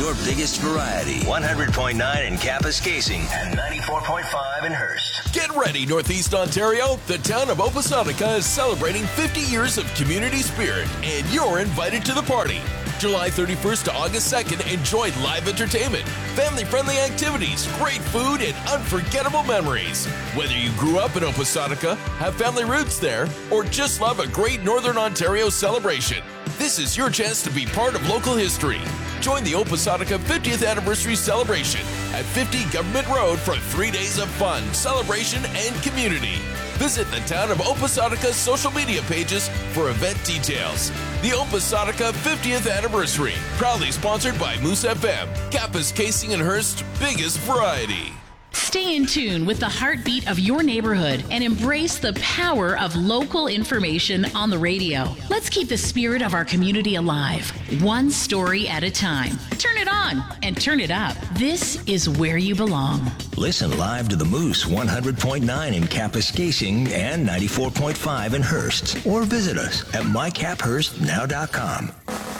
your biggest variety. 100.9 in Kapuskasing and 94.5 in Hearst. Get ready, Northeast Ontario. The town of Opasautica is celebrating 50 years of community spirit, and you're invited to the party. July 31st to August 2nd, enjoy live entertainment, family-friendly activities, great food, and unforgettable memories. Whether you grew up in Opasautica, have family roots there, or just love a great Northern Ontario celebration, this is your chance to be part of local history. Join the Opasautica 50th Anniversary Celebration at 50 Government Road for 3 days of fun, celebration, and community. Visit the town of Opasautica social media pages for event details. The Opasautica 50th Anniversary, proudly sponsored by Moose FM, Kapuskasing and Hearst's biggest variety. Stay in tune with the heartbeat of your neighborhood and embrace the power of local information on the radio. Let's keep the spirit of our community alive, one story at a time. Turn it on and turn it up. This is where you belong. Listen live to the Moose 100.9 in Kapuskasing and 94.5 in Hearst. Or visit us at mycaphurstnow.com.